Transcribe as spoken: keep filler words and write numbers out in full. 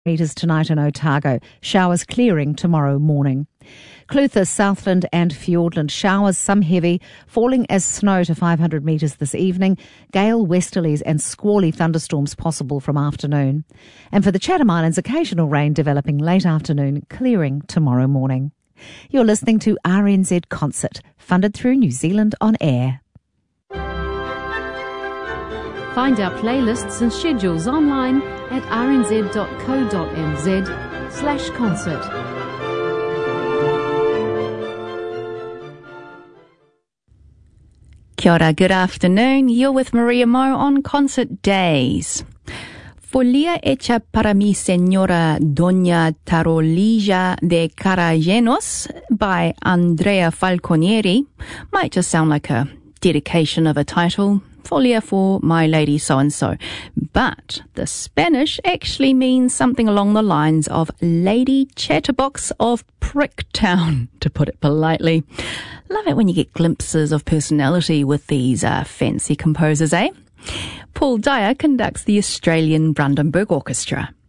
metres tonight in Otago. Showers clearing tomorrow morning. Clutha, Southland and Fiordland showers, some heavy, falling as snow to five hundred metres this evening. Gale westerlies and squally thunderstorms possible from afternoon. And for the Chatham Islands, occasional rain developing late afternoon, clearing tomorrow morning. You're listening to R N Z Concert, funded through New Zealand On Air. Find our playlists and schedules online at rnz.co.nz slash concert. Kia ora, good afternoon. You're with Maria Mo on Concert Days. Folia hecha para mi señora Doña Tarolija de Carayenos by Andrea Falconieri might just sound like a dedication of a title. Folia for my lady so-and-so. But the Spanish actually means something along the lines of Lady Chatterbox of Pricktown, to put it politely. Love it when you get glimpses of personality with these uh, fancy composers, eh? Paul Dyer conducts the Australian Brandenburg Orchestra.